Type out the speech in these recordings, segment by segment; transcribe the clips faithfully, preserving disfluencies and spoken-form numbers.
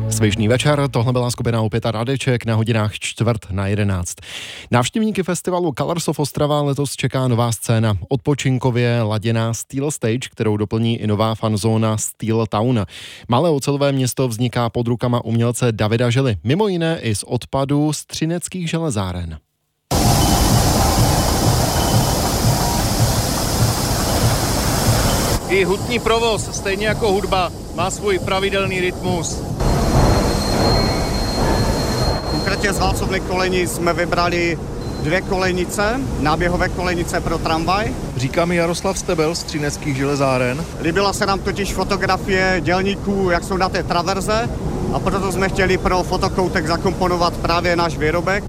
Svižný večer, tohle byla skupina Opět a Radeček na hodinách čtvrt na jedenáct. Návštěvníky festivalu Colors of Ostrava letos čeká nová scéna. Odpočinkově laděná Steel Stage, kterou doplní i nová fanzóna Steel Town. Malé ocelové město vzniká pod rukama umělce Davida Žily, mimo jiné i z odpadu z třineckých železáren. I hutní provoz, stejně jako hudba, má svůj pravidelný rytmus. Konkrétně z válcovny Koleni jsme vybrali dvě kolejnice, náběhové kolejnice pro tramvaj. Říká mi Jaroslav Stebel z třineckých železáren. Líbila se nám totiž fotografie dělníků, jak jsou na té traverze, a proto jsme chtěli pro fotokoutek zakomponovat právě náš výrobek.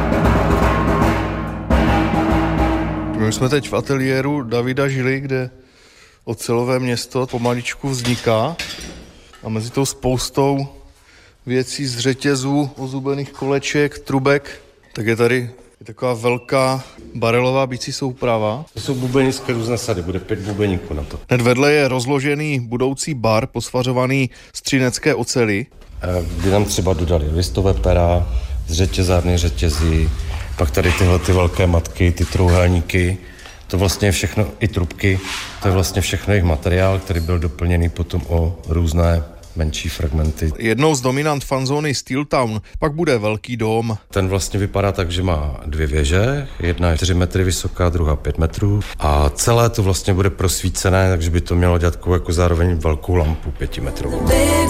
My jsme teď v ateliéru Davida Žily, kde ocelové město pomaličku vzniká a mezi tou spoustou věcí z řetězů, ozubených koleček, trubek, tak je tady je taková velká barelová bicí souprava. To jsou bubenické různé sady, bude pět bubeníků na to. Hned vedle je rozložený budoucí bar, posvařovaný z třinecké oceli. Kdy nám třeba dodali listové pera, z řetězárny řetězí, pak tady tyhle ty velké matky, ty trouhelníky. To vlastně je všechno, i trubky, to je vlastně všechno jejich materiál, který byl doplněný potom o různé menší fragmenty. Jednou z dominant fanzóny Steel Town pak bude velký dům. Ten vlastně vypadá tak, že má dvě věže, jedna je čtyři metry vysoká, druhá pět metrů a celé to vlastně bude prosvícené, takže by to mělo dělat jako zároveň velkou lampu pětimetrovou.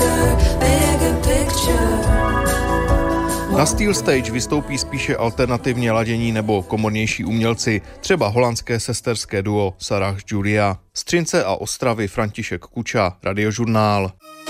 Na Steel Stage vystoupí spíše alternativně ladění nebo komornější umělci, třeba holandské sesterské duo Sarah Julia. Z Třince a Ostravy František Kuča, Radiožurnál.